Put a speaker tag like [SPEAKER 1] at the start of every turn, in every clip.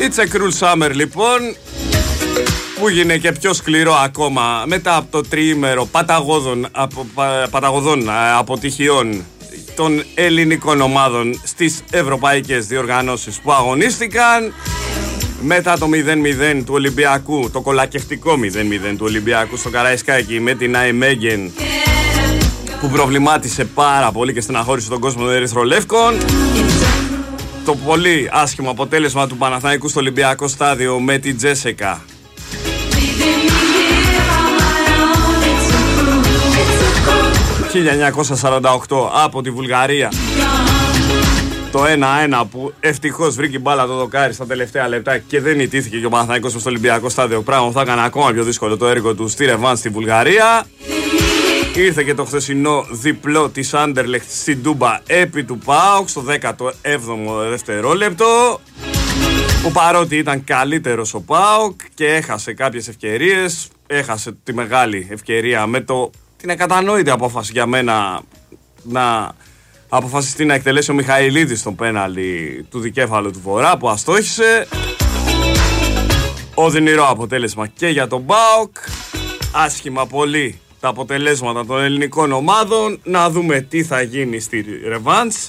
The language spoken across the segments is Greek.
[SPEAKER 1] It's a cruel summer λοιπόν, που γίνει και πιο σκληρό ακόμα μετά από το τριήμερο παταγωδών αποτυχιών των ελληνικών ομάδων στις ευρωπαϊκές διοργανώσεις που αγωνίστηκαν. Μετά το 0-0 του Ολυμπιακού, το κολακευτικό 0-0 του Ολυμπιακού στο Καραϊσκάκι με την Αϊμέγεν, που προβλημάτισε πάρα πολύ και στεναχώρησε τον κόσμο των ερυθρολεύκων. Το πολύ άσχημο αποτέλεσμα του Παναθηναϊκού στο Ολυμπιακό στάδιο με την Τζέσεκα. 1948 από τη Βουλγαρία. Το 1-1 που ευτυχώς βρήκε μπάλα το δοκάρι στα τελευταία λεπτά και δεν ιτήθηκε και ο Παναθηναϊκός στο Ολυμπιακό στάδιο. Πράγμα που θα έκανε ακόμα πιο δύσκολο το έργο του στη ρεβάνς στη Βουλγαρία. Ήρθε και το χθεσινό διπλό της Άντερλεχτ στην Τούμπα επί του ΠΑΟΚ στο 17ο δευτερόλεπτο, που παρότι ήταν καλύτερος ο ΠΑΟΚ και έχασε κάποιες ευκαιρίες, έχασε τη μεγάλη ευκαιρία με την ακατανόητη απόφαση για μένα να αποφασιστεί να εκτελέσει ο Μιχαηλίδης στον πέναλτι του δικέφαλου του Βορρά που αστόχησε. Οδυνηρό αποτέλεσμα και για τον ΠΑΟΚ. Άσχημα πολύ τα αποτελέσματα των ελληνικών ομάδων. Να δούμε τι θα γίνει στη ρεβάνς,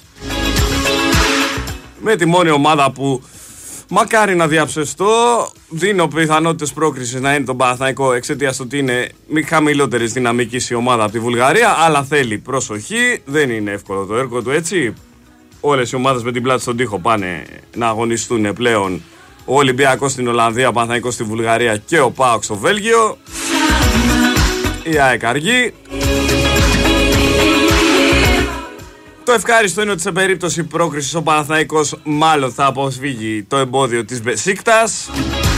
[SPEAKER 1] με τη μόνη ομάδα που μακάρι να διαψευστώ, δίνω πιθανότητες πρόκρισης να είναι τον Παναθηναϊκό εξαιτίας του ότι είναι χαμηλότερης δυναμικής η ομάδα από τη Βουλγαρία, αλλά θέλει προσοχή, δεν είναι εύκολο το έργο του έτσι. Όλες οι ομάδες με την πλάτη στον τοίχο πάνε να αγωνιστούν πλέον. Ο Ολυμπιακός στην Ολλανδία, ο Παναθηναϊκός στη Βουλγαρία και ο ΠΑΟΚ στο Βέλγιο. Η ΑΕΚ αργεί. Το ευχάριστο είναι ότι σε περίπτωση πρόκρισης ο Παναθηναϊκός μάλλον θα αποφύγει το εμπόδιο της Μπεσίκτας.